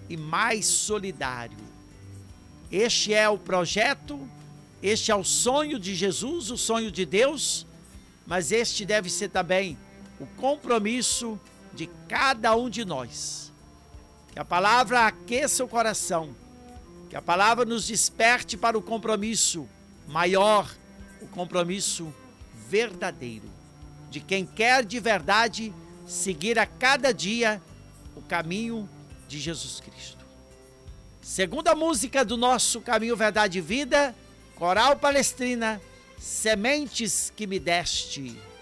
e mais solidário. Este é o projeto, este é o sonho de Jesus, o sonho de Deus, mas este deve ser também o compromisso de cada um de nós. Que a palavra aqueça o coração, que a palavra nos desperte para o compromisso maior, o compromisso verdadeiro, de quem quer de verdade seguir a cada dia o caminho de Jesus Cristo. Segunda música do nosso Caminho, Verdade e Vida, Coral Palestrina, Sementes que me deste.